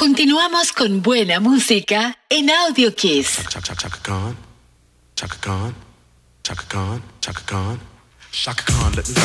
Continuamos con buena música en Audio Kiss. Chaka Khan, Chaka Khan, Chaka Khan, Chaka Khan, Chaka Khan, let me